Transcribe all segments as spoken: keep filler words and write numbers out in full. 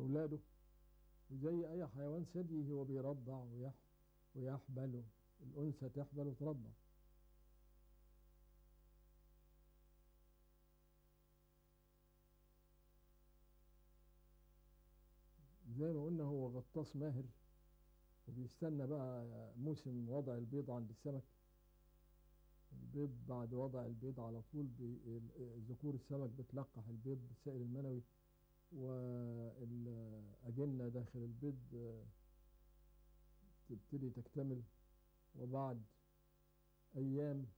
أولاده، وزي أي حيوان ثدي هو بيرضع ويح ويحبل، الأنثى تحبل وترضع. زي ما قلنا هو غطاس ماهر، وبيستنى بقى موسم وضع البيض عند السمك. البيض بعد وضع البيض على طول بي- ذكور السمك بتلقح البيض بالسائل المنوي، والأجنة داخل البيض تبتدي تكتمل، وبعد أيام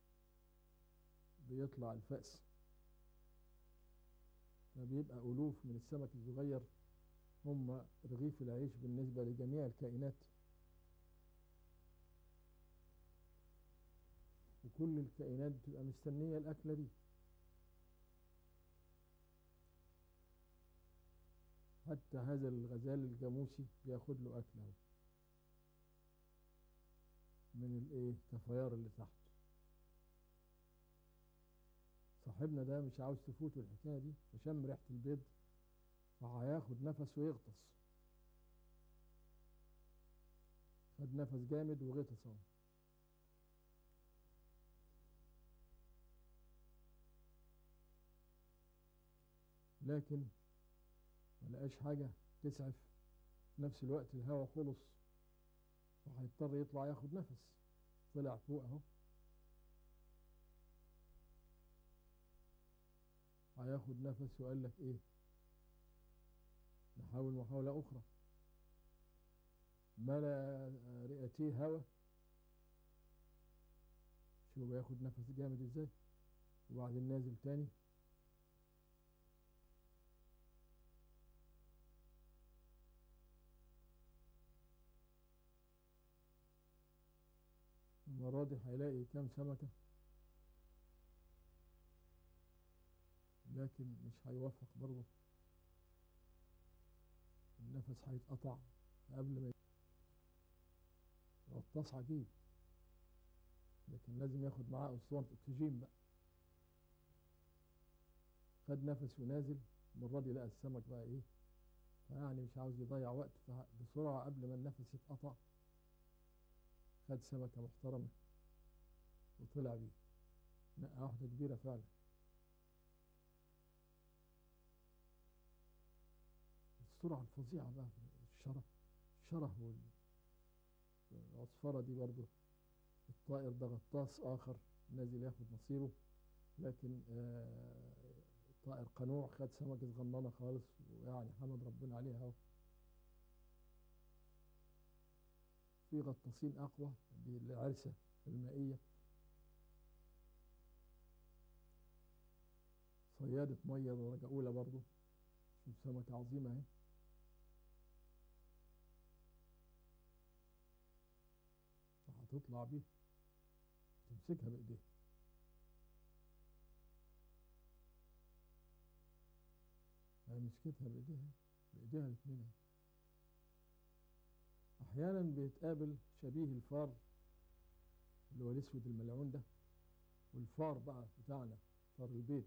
بيطلع الفأس. فبيبقى ألوف من السمك الصغير هم رغيف العيش بالنسبة لجميع الكائنات، وكل الكائنات بتبقى مستنية الأكلة دي. حتى هذا الغزال الجاموسي بياخد له أكله من الإيه كفيار اللي تحت. صاحبنا ده مش عاوز تفوته الحكاية دي، فشم ريحة البيض فهياخد نفس ويغطس. خد نفس جامد وغطس اهو. لكن ما لقاش حاجة تسعف، في نفس الوقت الهواء خلص وهيضطر يطلع ياخد نفس. طلع فوق اهو، هياخد نفس وقال لك ايه، نحاول محاولة أخرى. ملأ رئتيه هوا، شوف بياخد نفس جامد ازاي، وبعدين نازل تاني. المرة دي هيلاقي كام سمكة، لكن مش هيوفق برضه، النفس هيتقطع قبل ما يغطس عجيب. لكن لازم ياخد معاه أسطوانة أكسجين بقى. خد نفس ونازل، المرة دي لقى السمك بقى إيه، فيعني مش عاوز يضيع وقت، بسرعة قبل ما النفس يتقطع خد سمكة محترمة وطلع بيه. نقى واحدة كبيرة فعلا. السرعة الفظيعة بقى في الشره، الشره والعصفرة دي برضو. الطائر ده غطاس آخر نازل ياخد نصيبه، لكن آه طائر قنوع خد سمكة صغننة خالص، ويعني حمد ربنا عليها اهو. في غطاسين أقوى بالعرسة المائية، صيادة مية درجة أولى برضو. شوف سمكة عظيمة اهي، هتطلع بيه تمسكها بإيديها. هي مسكتها بإيديها، بإيديها الاثنين. أحيانا بيتقابل شبيه الفار اللي هو الأسود الملعون ده، والفار بقى بتاعنا، فار البيت،